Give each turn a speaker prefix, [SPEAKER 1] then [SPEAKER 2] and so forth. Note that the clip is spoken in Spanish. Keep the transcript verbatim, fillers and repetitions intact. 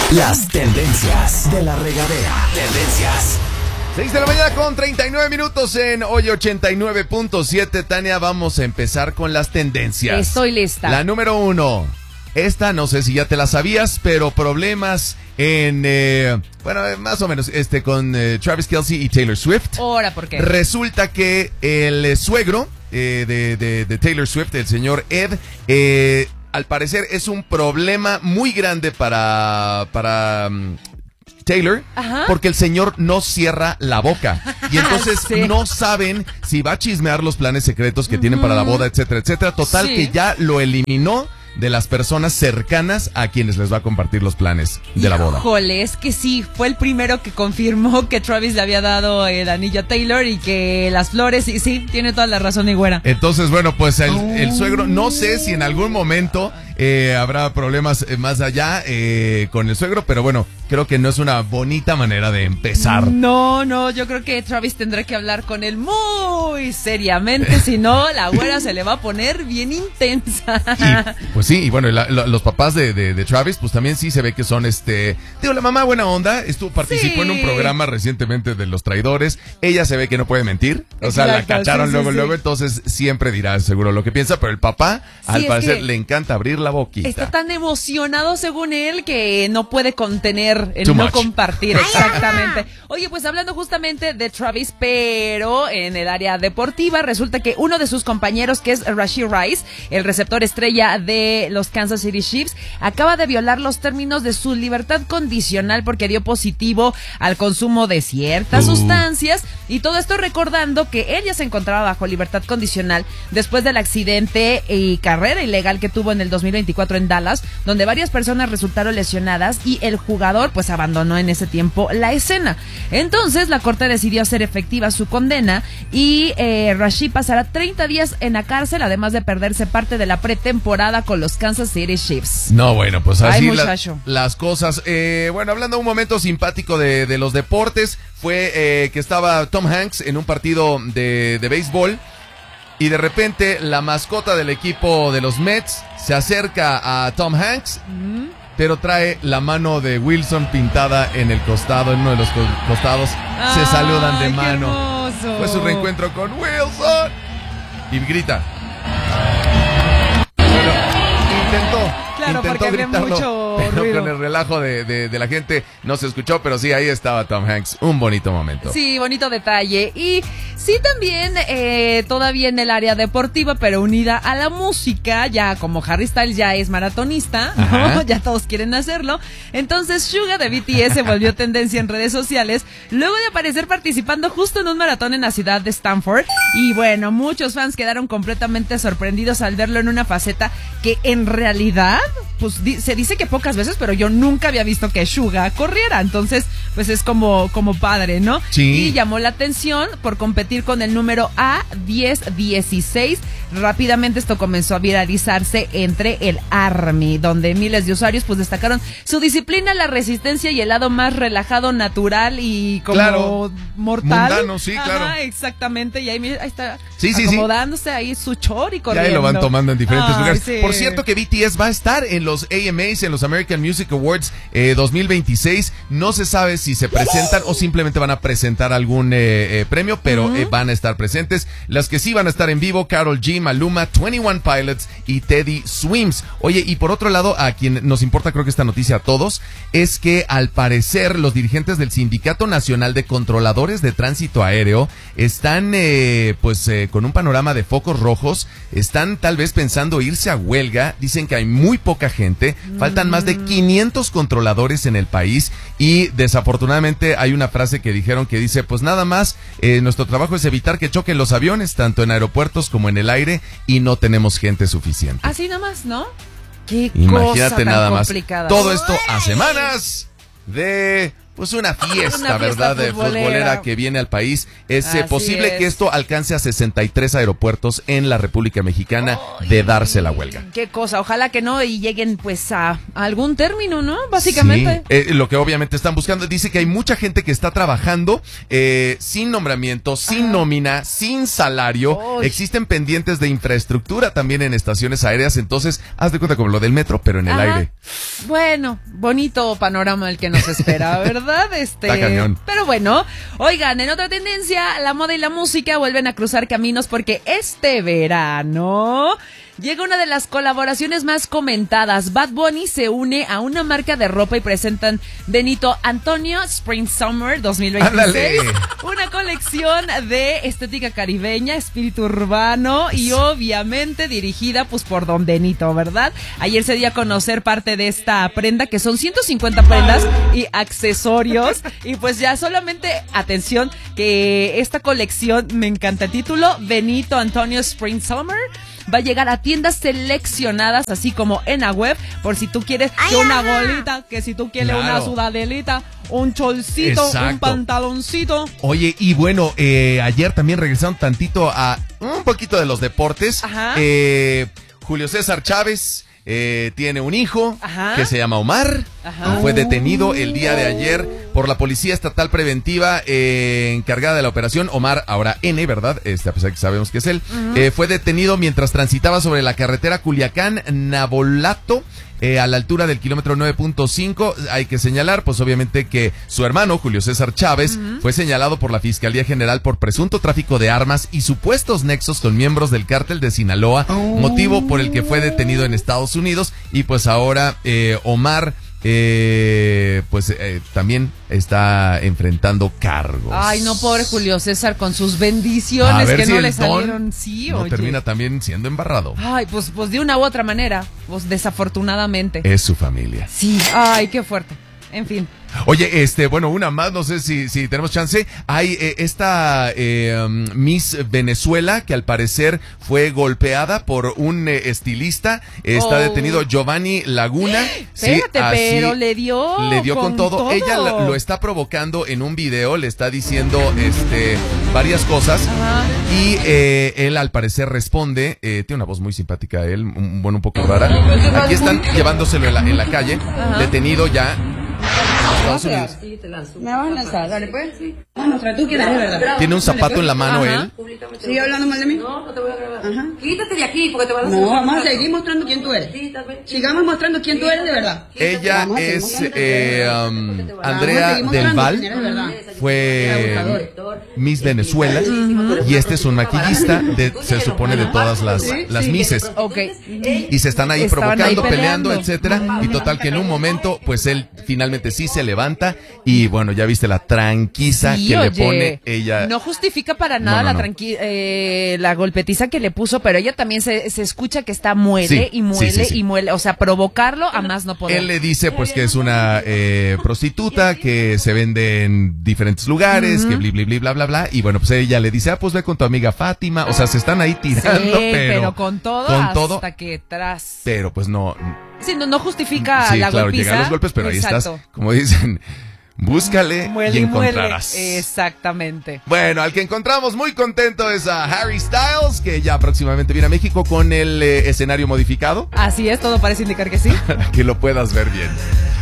[SPEAKER 1] Las tendencias de la regadera. Tendencias.
[SPEAKER 2] seis de la mañana con treinta y nueve minutos en Hoy ochenta y nueve punto siete. Tania, vamos a empezar con las tendencias.
[SPEAKER 3] Estoy lista.
[SPEAKER 2] La número uno. Esta no sé si ya te la sabías, pero problemas en, eh, bueno, más o menos, este con eh, Travis Kelce y Taylor Swift.
[SPEAKER 3] Ahora, ¿por qué?
[SPEAKER 2] Resulta que el eh, suegro eh, de, de, de Taylor Swift, el señor Ed, eh, al parecer es un problema muy grande para, para um, Taylor. Ajá. Porque el señor no cierra la boca y entonces sí. no saben si va a chismear los planes secretos que uh-huh. tienen para la boda, etcétera, etcétera. Total sí. que ya lo eliminó de las personas cercanas a quienes les va a compartir los planes de la boda.
[SPEAKER 3] Híjole, es que sí, fue el primero que confirmó que Travis le había dado el anillo a Taylor y que las flores, y sí, tiene toda la razón, y güera.
[SPEAKER 2] Entonces, bueno, pues el, oh. el suegro, no sé si en algún momento eh, habrá problemas más allá eh, con el suegro, pero bueno, creo que no es una bonita manera de empezar.
[SPEAKER 3] No, no, yo creo que Travis tendrá que hablar con él muy seriamente, si no, la güera se le va a poner bien intensa.
[SPEAKER 2] Y, pues sí, y bueno, la, la, los papás de, de, de Travis, pues también sí se ve que son, este, digo, la mamá buena onda, estuvo, participó sí. en un programa recientemente de Los Traidores, ella se ve que no puede mentir, o sea, Exacto, la cacharon sí, luego, sí, luego, sí. entonces siempre dirá seguro lo que piensa, pero el papá, sí, al parecer, le encanta abrir la boquita.
[SPEAKER 3] Está tan emocionado, según él, que no puede contener el
[SPEAKER 2] Too
[SPEAKER 3] no
[SPEAKER 2] much.
[SPEAKER 3] compartir, exactamente. Oye, pues hablando justamente de Travis, pero en el área deportiva, resulta que uno de sus compañeros, que es Rashee Rice, el receptor estrella de los Kansas City Chiefs, acaba de violar los términos de su libertad condicional porque dio positivo al consumo de ciertas uh. sustancias, y todo esto recordando que él ya se encontraba bajo libertad condicional después del accidente y carrera ilegal que tuvo en el dos mil veinticuatro en Dallas, donde varias personas resultaron lesionadas y el jugador pues abandonó en ese tiempo la escena. Entonces la corte decidió hacer efectiva su condena y eh, Rashee pasará treinta días en la cárcel, además de perderse parte de la pretemporada con los Kansas City Chiefs.
[SPEAKER 2] No, bueno, pues así
[SPEAKER 3] Ay,
[SPEAKER 2] la, las cosas. Eh, bueno, hablando de un momento simpático de, de los deportes, fue eh, que estaba Tom Hanks en un partido de, de béisbol y de repente la mascota del equipo de los Mets se acerca a Tom Hanks, mm. pero trae la mano de Wilson pintada en el costado, en uno de los costados. Ay, se saludan de mano.
[SPEAKER 3] Hermoso.
[SPEAKER 2] Fue su reencuentro con Wilson y grita. Intentó,
[SPEAKER 3] claro,
[SPEAKER 2] intentó
[SPEAKER 3] porque
[SPEAKER 2] gritarlo,
[SPEAKER 3] había mucho
[SPEAKER 2] pero
[SPEAKER 3] ruido.
[SPEAKER 2] con el relajo de, de, de la gente no se escuchó, pero sí, ahí estaba Tom Hanks, un bonito momento.
[SPEAKER 3] Sí, bonito detalle. Y sí, también eh, todavía en el área deportiva, pero unida a la música, ya como Harry Styles ya es maratonista, ¿no? Ya todos quieren hacerlo. Entonces Suga de B T S se volvió tendencia en redes sociales luego de aparecer participando justo en un maratón en la ciudad de Stanford. Y bueno, muchos fans quedaron completamente sorprendidos al verlo en una faceta que en realidad, pues di- se dice que pocas veces, pero yo nunca había visto que Suga corriera. Entonces, pues es como, como padre, ¿no?
[SPEAKER 2] Sí.
[SPEAKER 3] Y llamó la atención por competir con el número A diez dieciséis. Rápidamente esto comenzó a viralizarse entre el Army, donde miles de usuarios pues destacaron su disciplina, la resistencia y el lado más relajado, natural y como
[SPEAKER 2] claro,
[SPEAKER 3] mortal.
[SPEAKER 2] Mundano, sí,
[SPEAKER 3] Ajá,
[SPEAKER 2] claro.
[SPEAKER 3] exactamente, y ahí, mira, ahí está
[SPEAKER 2] sí, sí,
[SPEAKER 3] acomodándose sí. ahí su chor y corriendo.
[SPEAKER 2] Ya ahí lo van tomando en diferentes
[SPEAKER 3] Ay,
[SPEAKER 2] lugares.
[SPEAKER 3] Sí.
[SPEAKER 2] Por cierto que B T S va a estar en los A M As, en los American Music Awards eh, dos mil veintiséis. No se sabe si se presentan o simplemente van a presentar algún eh, eh, premio, pero uh-huh. eh, van a estar presentes. Las que sí van a estar en vivo, Karol G, Maluma, veintiuno Pilots y Teddy Swims. Oye, y por otro lado, a quien nos importa creo que esta noticia a todos, es que al parecer los dirigentes del Sindicato Nacional de Controladores de Tránsito Aéreo están eh, pues eh, con un panorama de focos rojos, están tal vez pensando irse a huelga. Dicen que hay muy poca gente, faltan más de quinientos controladores en el país y desafortunadamente hay una frase que dijeron que dice, pues nada más, eh, nuestro trabajo es evitar que choquen los aviones, tanto en aeropuertos como en el aire, y no tenemos gente suficiente.
[SPEAKER 3] Así nomás, ¿no? Qué
[SPEAKER 2] Imagínate
[SPEAKER 3] cosa tan
[SPEAKER 2] nada más.
[SPEAKER 3] complicada.
[SPEAKER 2] Todo esto a semanas de pues una fiesta,
[SPEAKER 3] Una fiesta
[SPEAKER 2] ¿verdad? De
[SPEAKER 3] futbolera.
[SPEAKER 2] futbolera que viene al país. Es eh,
[SPEAKER 3] Así
[SPEAKER 2] posible
[SPEAKER 3] es.
[SPEAKER 2] que esto alcance a sesenta y tres aeropuertos en la República Mexicana de darse la huelga.
[SPEAKER 3] Qué cosa, ojalá que no y lleguen pues a, a algún término, ¿no? Básicamente.
[SPEAKER 2] Sí, eh, lo que obviamente están buscando, dice que hay mucha gente que está trabajando eh, sin nombramiento, sin
[SPEAKER 3] Ajá.
[SPEAKER 2] nómina, sin salario.
[SPEAKER 3] Uy.
[SPEAKER 2] Existen pendientes de infraestructura también en estaciones aéreas, entonces haz de cuenta como lo del metro, pero en el
[SPEAKER 3] Ajá.
[SPEAKER 2] aire.
[SPEAKER 3] Bueno, bonito panorama el que nos espera, ¿verdad? Este,
[SPEAKER 2] Está cañón.
[SPEAKER 3] Pero bueno, oigan, en otra tendencia, la moda y la música vuelven a cruzar caminos porque este verano llega una de las colaboraciones más comentadas. Bad Bunny se une a una marca de ropa y presentan Benito Antonio Spring Summer dos mil veintiséis.
[SPEAKER 2] ¡Ándale!
[SPEAKER 3] Una colección de estética caribeña, espíritu urbano y obviamente dirigida pues por Don Benito, ¿verdad? Ayer se dio a conocer parte de esta prenda que son ciento cincuenta prendas y accesorios y pues ya solamente atención que esta colección, me encanta el título, Benito Antonio Spring Summer, va a llegar a tiendas seleccionadas, así como en la web, por si tú quieres que una bolita, que si tú quieres
[SPEAKER 2] Claro.
[SPEAKER 3] una sudadelita, un cholcito,
[SPEAKER 2] Exacto.
[SPEAKER 3] un pantaloncito.
[SPEAKER 2] Oye, y bueno, eh, ayer también regresaron tantito a un poquito de los deportes.
[SPEAKER 3] Ajá.
[SPEAKER 2] Eh, Julio César Chávez eh, tiene un hijo
[SPEAKER 3] Ajá.
[SPEAKER 2] que se llama Omar.
[SPEAKER 3] Ajá.
[SPEAKER 2] Fue detenido el día de ayer por la Policía Estatal Preventiva eh, encargada de la operación. Omar, ahora N, ¿verdad? Este, a pesar que sabemos que es él. Uh-huh. eh, fue detenido mientras transitaba sobre la carretera Culiacán-Nabolato. Eh, a la altura del kilómetro nueve punto cinco, hay que señalar, pues obviamente que su hermano, Julio César Chávez, uh-huh. fue señalado por la Fiscalía General por presunto tráfico de armas y supuestos nexos con miembros del cártel de Sinaloa, oh. motivo por el que fue detenido en Estados Unidos. Y pues ahora eh, Omar eh, pues eh, también está enfrentando cargos.
[SPEAKER 3] Ay, no, pobre Julio César con sus bendiciones que
[SPEAKER 2] si
[SPEAKER 3] no
[SPEAKER 2] el
[SPEAKER 3] le
[SPEAKER 2] don
[SPEAKER 3] salieron. Sí,
[SPEAKER 2] no
[SPEAKER 3] oye.
[SPEAKER 2] termina también siendo embarrado.
[SPEAKER 3] Ay, pues, pues de una u otra manera, pues desafortunadamente.
[SPEAKER 2] Es su familia.
[SPEAKER 3] Sí, ay, qué fuerte. En fin.
[SPEAKER 2] Oye, este, bueno, una más, no sé si, si tenemos chance. Hay eh, esta eh, um, Miss Venezuela que al parecer fue golpeada por un eh, estilista. Está
[SPEAKER 3] oh.
[SPEAKER 2] detenido Giovanni Laguna.
[SPEAKER 3] Espérate,
[SPEAKER 2] sí,
[SPEAKER 3] pero le dio.
[SPEAKER 2] Le dio con,
[SPEAKER 3] con
[SPEAKER 2] todo.
[SPEAKER 3] todo.
[SPEAKER 2] Ella lo, lo está provocando en un video, le está diciendo este varias cosas.
[SPEAKER 3] Ajá.
[SPEAKER 2] Y eh, él al parecer responde. Eh, tiene una voz muy simpática él, un, bueno, un poco rara. Aquí están llevándoselo en la, en la calle, Ajá. detenido ya.
[SPEAKER 4] Me vas a lanzar, dale pues. Vamos a mostrar, tú quién eres, ¿verdad?
[SPEAKER 2] Tiene un zapato en la mano
[SPEAKER 4] Ajá.
[SPEAKER 2] él.
[SPEAKER 4] ¿Sigue hablando mal de mí?
[SPEAKER 5] No, no te voy a grabar.
[SPEAKER 4] Ajá.
[SPEAKER 5] Quítate de aquí porque te van a hacer.
[SPEAKER 4] No, vamos a seguir mostrando quién tú eres. Sigamos mostrando quién tú eres de verdad.
[SPEAKER 2] Ella es eh, um, Andrea
[SPEAKER 4] Vamos a seguir
[SPEAKER 2] Del
[SPEAKER 4] mostrando
[SPEAKER 2] Val.
[SPEAKER 4] quién eres de verdad.
[SPEAKER 2] Fue Miss Venezuela y este es un maquillista de, se supone, de todas las, las Misses.
[SPEAKER 3] Okay.
[SPEAKER 2] Y se están ahí
[SPEAKER 3] Estaban
[SPEAKER 2] provocando,
[SPEAKER 3] ahí
[SPEAKER 2] peleando,
[SPEAKER 3] peleando.
[SPEAKER 2] etcétera. Y total que en un momento, pues él finalmente sí se levanta y bueno, ya viste la tranquiza
[SPEAKER 3] Sí,
[SPEAKER 2] que
[SPEAKER 3] oye,
[SPEAKER 2] le pone ella.
[SPEAKER 3] No justifica para nada
[SPEAKER 2] No, no,
[SPEAKER 3] la
[SPEAKER 2] no.
[SPEAKER 3] tranqui eh, la golpetiza que le puso, pero ella también se, se escucha que está muele
[SPEAKER 2] Sí,
[SPEAKER 3] y muele
[SPEAKER 2] sí, sí, sí.
[SPEAKER 3] y muele. O sea, provocarlo a más no poder.
[SPEAKER 2] Él le dice pues que es una eh, prostituta que se vende en diferentes lugares,
[SPEAKER 3] Ujú.
[SPEAKER 2] que bli, bli, bli, bla, bla, bla. Y bueno, pues ella le dice, ah, pues ve con tu amiga Fátima. O sea, se están ahí
[SPEAKER 3] Sí,
[SPEAKER 2] tirando, pero,
[SPEAKER 3] pero con todo
[SPEAKER 2] con
[SPEAKER 3] hasta
[SPEAKER 2] todo.
[SPEAKER 3] que tras.
[SPEAKER 2] Pero pues no.
[SPEAKER 3] Sí, no, no justifica
[SPEAKER 2] Sí,
[SPEAKER 3] la
[SPEAKER 2] claro,
[SPEAKER 3] golpiza.
[SPEAKER 2] llegan los golpes, pero ahí
[SPEAKER 3] Exacto.
[SPEAKER 2] estás, como dicen, búscale
[SPEAKER 3] Muele
[SPEAKER 2] y
[SPEAKER 3] y muele.
[SPEAKER 2] encontrarás.
[SPEAKER 3] Exactamente.
[SPEAKER 2] Bueno, al que encontramos muy contento es a Harry Styles, que ya próximamente viene a México con el eh, escenario modificado,
[SPEAKER 3] Así es, todo parece indicar que sí.
[SPEAKER 2] para que lo puedas ver bien.